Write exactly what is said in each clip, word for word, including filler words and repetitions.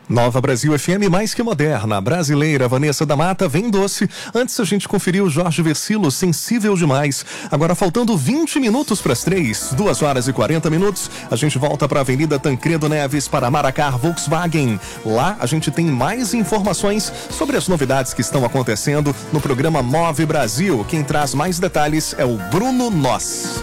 Nova Brasil F M, mais que moderna, brasileira, Vanessa da Mata, vem doce. Antes a gente conferiu o Jorge Versilo, Sensível Demais. Agora faltando vinte minutos para as três, duas horas e quarenta minutos, a gente volta para a Avenida Tancredo Neves, para Maracá, Volkswagen. Lá a gente tem mais informações sobre as novidades que estão acontecendo no programa Move Brasil. Quem traz mais detalhes é o Bruno Noss.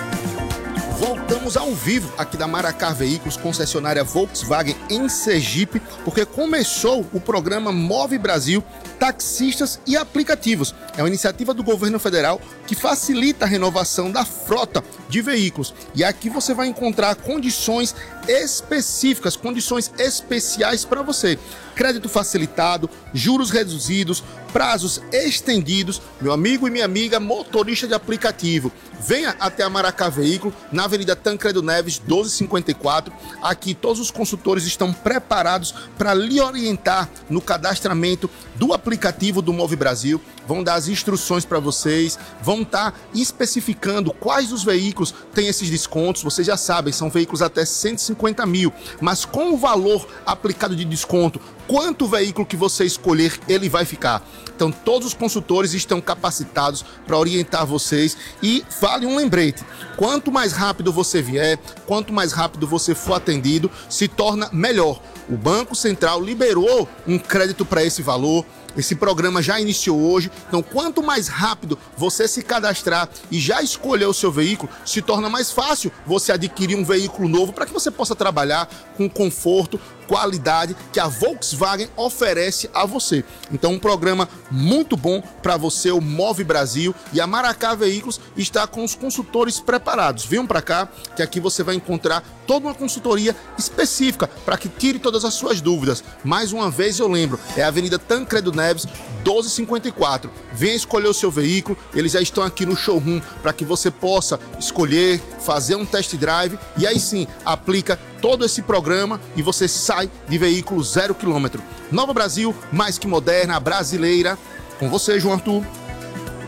Voltamos ao vivo aqui da Maracá Veículos, concessionária Volkswagen em Sergipe, porque começou o programa Move Brasil Taxistas e Aplicativos. É uma iniciativa do governo federal que facilita a renovação da frota de veículos. E aqui você vai encontrar condições específicas, condições especiais para você. Crédito facilitado, juros reduzidos, prazos estendidos. Meu amigo e minha amiga motorista de aplicativo, venha até a Maracá Veículo, na Avenida Tancredo Neves, doze cinquenta e quatro. Aqui todos os consultores estão preparados para lhe orientar no cadastramento do aplicativo do Move Brasil. Vão dar as instruções para vocês, vão estar especificando quais dos veículos têm esses descontos. Vocês já sabem, são veículos até cento e cinquenta mil, mas com o valor aplicado de desconto, quanto veículo que você escolher, ele vai ficar. Então todos os consultores estão capacitados para orientar vocês. E vale um lembrete: quanto mais rápido você vier, quanto mais rápido você for atendido, se torna melhor. O Banco Central liberou um crédito para esse valor. Esse programa já iniciou hoje, então quanto mais rápido você se cadastrar e já escolher o seu veículo, se torna mais fácil você adquirir um veículo novo para que você possa trabalhar com conforto, qualidade que a Volkswagen oferece a você. Então um programa muito bom para você, o Move Brasil, e a Maracá Veículos está com os consultores preparados. Venham para cá que aqui você vai encontrar toda uma consultoria específica para que tire todas as suas dúvidas. Mais uma vez eu lembro, é a Avenida Tancredo Neves, doze cinquenta e quatro. Venha escolher o seu veículo, eles já estão aqui no showroom para que você possa escolher, fazer um test drive e aí sim aplica todo esse programa e você sai de veículo zero quilômetro. Nova Brasil, mais que moderna, brasileira. Com você, João Arthur.